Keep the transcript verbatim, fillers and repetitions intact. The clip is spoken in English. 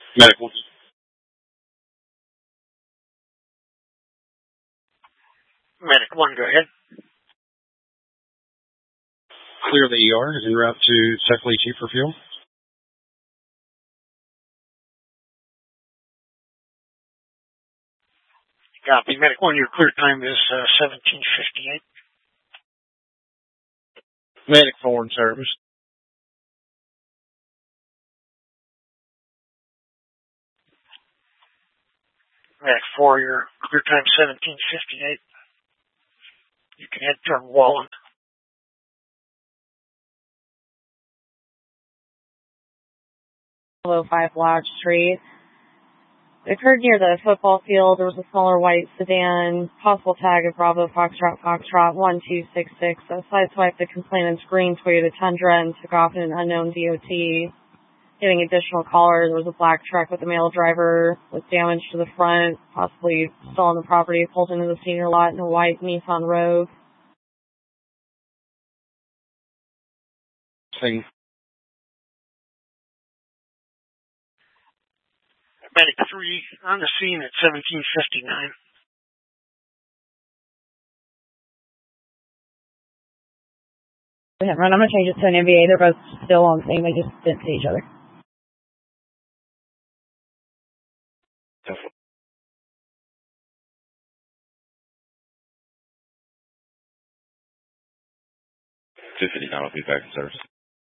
Medical. Medic one, go ahead. Clear the E R. Is en route to Sefley Chief for fuel. Copy. Medic one, your clear time is uh, seventeen fifty-eight. Medic four in service. Medic four, your clear time seventeen fifty-eight. You can head toward Wallen. Below five Lodge Street. It occurred near the football field. There was a smaller white sedan. Possible tag of Bravo Foxtrot Foxtrot one two six six. Uh, sideswiped the complainant's green Toyota Tundra and took off in an unknown D O T. Getting additional callers, there was a black truck with a male driver with damage to the front, possibly still on the property, pulled into the senior lot in a white Nissan Rogue. Thing. Medic three on the scene at seventeen fifty-nine. Run, I'm going to change it to an N V A. They're both still on scene. They just didn't see each other. two fifty-nine will be back in service.